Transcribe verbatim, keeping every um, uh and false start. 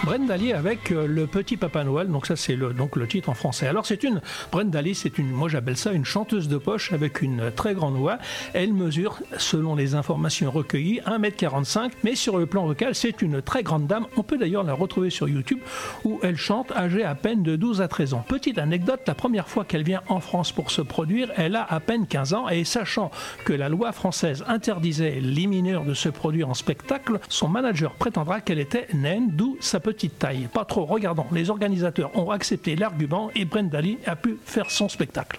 Brenda Lee avec euh, le petit Papa Noël, donc ça c'est le, donc le titre en français. Alors c'est une, Brenda Lee, c'est une, moi j'appelle ça une chanteuse de poche avec une très grande voix. Elle mesure, selon les informations recueillies, un mètre quarante-cinq, mais sur le plan vocal, c'est une très grande dame. On peut d'ailleurs la retrouver sur YouTube où elle chante âgée à peine de douze à treize ans. Petite anecdote, la première fois qu'elle vient en France pour se produire, elle a à peine quinze ans et sachant que la loi française interdisait les mineurs de se produire en spectacle, son manager prétendra qu'elle était naine, d'où sa petite taille. Pas trop regardant, les organisateurs ont accepté l'argument et Brenda Lee a pu faire son spectacle.